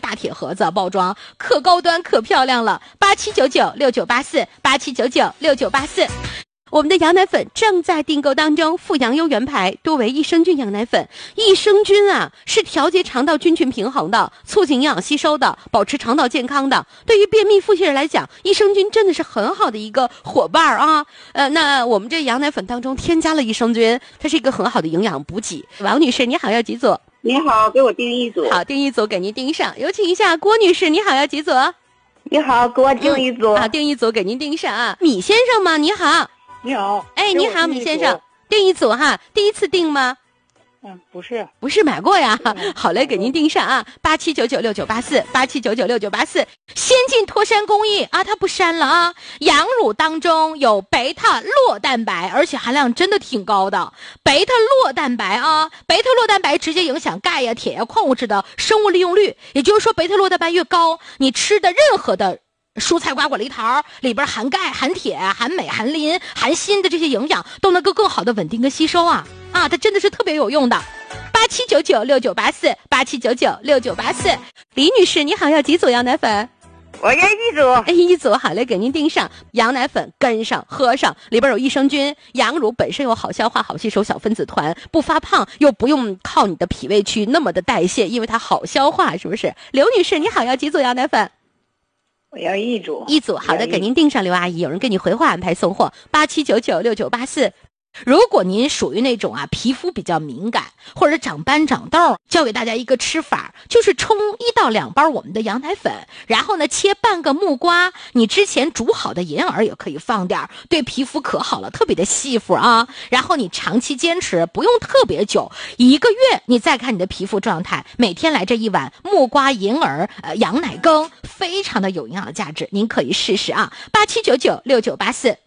大铁盒子包装，可高端可漂亮了。87996984，87996984。我们的羊奶粉正在订购当中，富阳优原牌多维益生菌羊奶粉。益生菌啊，是调节肠道菌群平衡的，促进营养吸收的，保持肠道健康的。对于便秘腹泻人来讲，益生菌真的是很好的一个伙伴啊。那我们这羊奶粉当中添加了益生菌，它是一个很好的营养补给。王女士，你好，要几组？ 你好，给我订一组。 好，订一组给您订上。有请一下郭女士，你好，要几组？ 你好，给我订一组。 好，订一组给您订上啊。米先生吗？你好。 你好， 哎，你好，米先生，订一组哈，第一次订吗？ 不是买过呀。好嘞，给您订上啊，87996984，87996984。先进脱山工艺啊，它不删了啊。羊乳当中有贝塔酪蛋白，而且含量真的挺高的。贝塔酪蛋白啊，贝塔酪蛋白直接影响钙呀、铁呀、矿物质的生物利用率，也就是说，贝塔酪蛋白越高，你吃的任何的蔬菜瓜果梨桃里边含钙、含铁、含镁、含磷、含锌的这些营养都能够更好的稳定跟吸收啊，它真的是特别有用的。87996984，87996984。李女士，你好，要几组羊奶粉？ 我要一组。 哎，一组，好嘞，给您订上。羊奶粉跟上喝上，里边有益生菌，羊乳本身有好消化、好吸收小分子团，不发胖，又不用靠你的脾胃去那么的代谢，因为它好消化，是不是？刘女士，你好，要几组羊奶粉？ 我要一组。 一组，好的，给您订上。刘阿姨，有人给你回话安排送货。87996984。如果您属于那种皮肤比较敏感或者长斑长痘，教给大家一个吃法，就是冲1到2包我们的羊奶粉，然后呢切半个木瓜，你之前煮好的银耳也可以放点，对皮肤可好了，特别的细肤啊。然后你长期坚持，不用特别久，1个月你再看你的皮肤状态，每天来这一碗木瓜银耳羊奶羹，非常的有营养价值，您可以试试啊。87996984。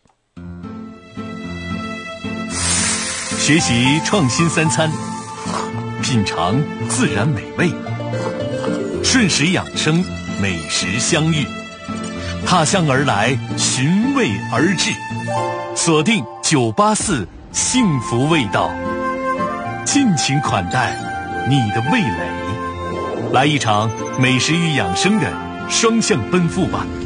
学习创新3餐，品尝自然美味，顺时养生，美食相遇，踏向而来，寻味而至，锁定984幸福味道，尽情款待你的味蕾，来一场美食与养生的双向奔赴吧。